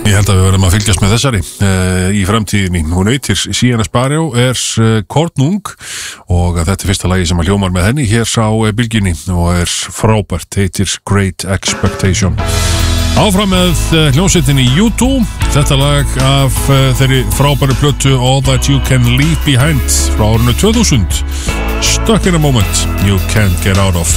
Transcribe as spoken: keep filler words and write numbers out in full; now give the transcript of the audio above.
Ég held að við verðum að fylgjast með þessari uh, í framtíðinni. Hún heitir Sienna Sparrow, er uh, kornung og þetta er fyrsta lagi sem að hljómar með henni hér á uh, bylginni og er frábært, heitir Great Expectation. Áfram með uh, hljómsveitinni U two, þetta lag af uh, þeirri frábæru plötu All That You Can Leave Behind frá árinu tvö þúsund. Stuck in a moment you can't get out of.